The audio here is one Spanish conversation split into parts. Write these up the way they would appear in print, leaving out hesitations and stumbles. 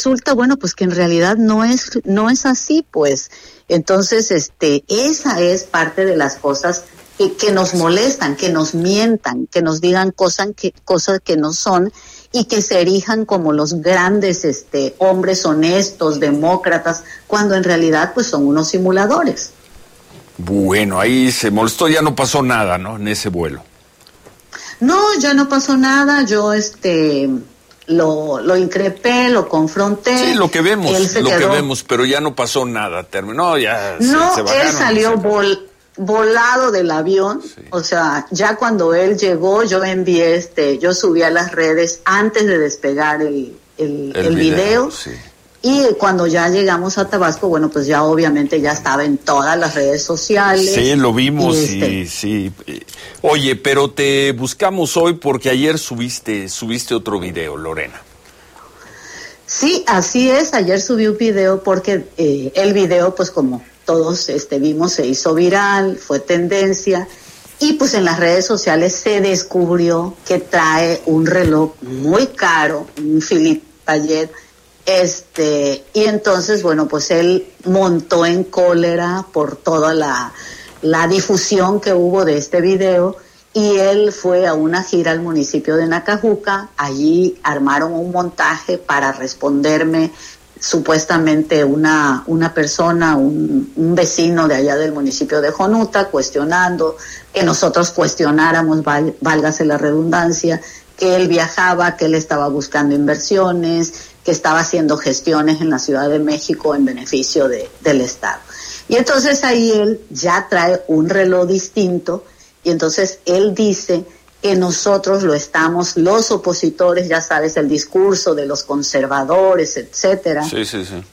resulta, bueno, pues que en realidad no es así, pues. Entonces, esa es parte de las cosas que nos molestan, que nos mientan, que nos digan cosas que no son y que se erijan como los grandes hombres honestos, demócratas, cuando en realidad pues son unos simuladores. Bueno, ahí se molestó, ya no pasó nada, ¿no? En ese vuelo. No, ya no pasó nada, yo lo increpé, lo confronté. Sí, lo que vemos, pero ya no pasó nada, terminó, ya no, se bajaron. Él salió volado del avión, sí. O sea, ya cuando él llegó, yo envié yo subí a las redes antes de despegar el video. Sí. Y cuando ya llegamos a Tabasco, bueno, pues ya obviamente ya estaba en todas las redes sociales. Sí, lo vimos y sí. Oye, pero te buscamos hoy porque ayer subiste otro video, Lorena. Sí, así es, ayer subí un video porque el video, pues como todos vimos, se hizo viral, fue tendencia, y pues en las redes sociales se descubrió que trae un reloj muy caro, un Philippe Patek, y entonces, bueno, pues él montó en cólera por toda la difusión que hubo de este video, y él fue a una gira al municipio de Nacajuca. Allí armaron un montaje para responderme supuestamente una persona, un vecino de allá del municipio de Jonuta, cuestionando que nosotros cuestionáramos, válgase la redundancia, que él viajaba, que él estaba buscando inversiones, que estaba haciendo gestiones en la Ciudad de México en beneficio del Estado. Y entonces ahí él ya trae un reloj distinto, y entonces él dice que nosotros lo estamos, los opositores, ya sabes, el discurso de los conservadores, etcétera. Sí.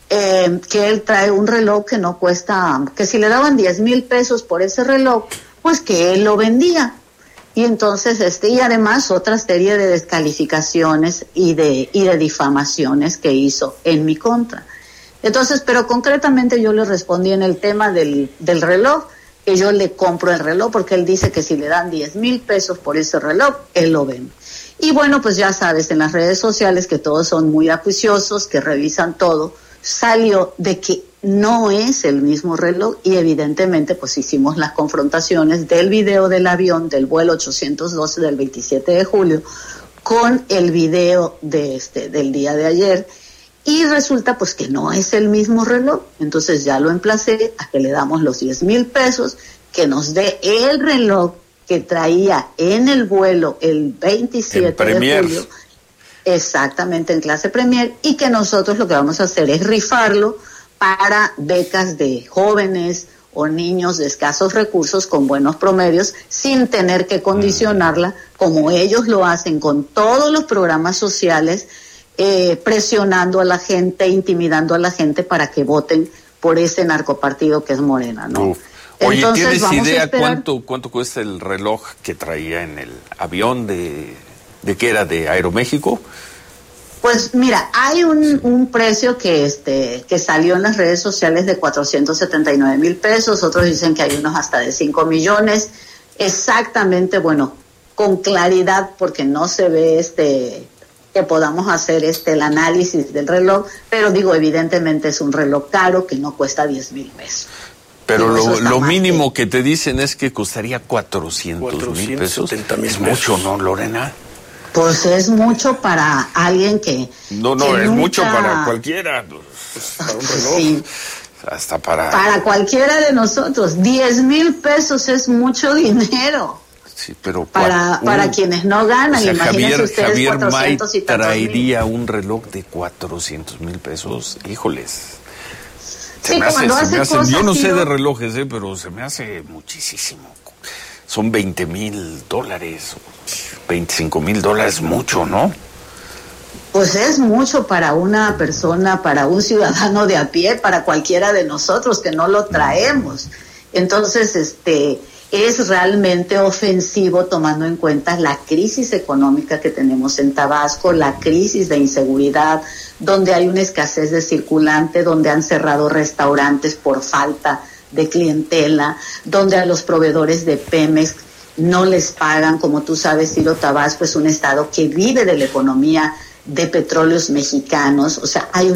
Que él trae un reloj que no cuesta, que si le daban 10,000 pesos por ese reloj, pues que él lo vendía. Y entonces, y además otra serie de descalificaciones y de difamaciones que hizo en mi contra. Entonces, pero concretamente yo le respondí en el tema del reloj, que yo le compro el reloj porque él dice que si le dan 10,000 pesos por ese reloj, él lo vende. Y bueno, pues ya sabes, en las redes sociales que todos son muy acuiciosos, que revisan todo, salió de que no es el mismo reloj, y evidentemente pues hicimos las confrontaciones del video del avión del vuelo 812 del 27 de julio con el video del día de ayer, y resulta pues que no es el mismo reloj. Entonces ya lo emplacé a que le damos los 10,000 pesos, que nos dé el reloj que traía en el vuelo el 27 de julio, exactamente en clase Premier, y que nosotros lo que vamos a hacer es rifarlo para becas de jóvenes o niños de escasos recursos con buenos promedios, sin tener que condicionarla como ellos lo hacen con todos los programas sociales, presionando a la gente, intimidando a la gente para que voten por ese narcopartido que es Morena, ¿no? Oye, entonces, ¿tienes idea cuánto cuesta el reloj que traía en el avión de qué era, de Aeroméxico? Pues mira, hay un precio que salió en las redes sociales de 479,000 pesos, otros dicen que hay unos hasta de 5 millones, exactamente, bueno, con claridad, porque no se ve que podamos hacer el análisis del reloj, pero digo, evidentemente es un reloj caro que no cuesta 10,000 pesos. Pero lo mínimo que te dicen es que costaría 400,000 pesos. Es mucho, ¿no, Lorena? Pues es mucho para alguien que... No, que es nunca... mucho para cualquiera. Para un reloj. Sí. Hasta para... Para cualquiera de nosotros. 10,000 pesos es mucho dinero. Sí, pero... Para quienes no ganan, o sea, imagínense ustedes, Javier 400 May y tantos traería un reloj de 400,000 pesos. Híjoles. Sí, cuando hace cosas... Yo no sé de relojes, pero se me hace muchísimo. Son $20,000, $25,000, mucho, ¿no? Pues es mucho para una persona, para un ciudadano de a pie, para cualquiera de nosotros que no lo traemos. Entonces, es realmente ofensivo, tomando en cuenta la crisis económica que tenemos en Tabasco, la crisis de inseguridad, donde hay una escasez de circulante, donde han cerrado restaurantes por falta de clientela, donde a los proveedores de Pemex no les pagan. Como tú sabes, Ciro, Tabasco es un estado que vive de la economía de petróleos mexicanos, o sea, hay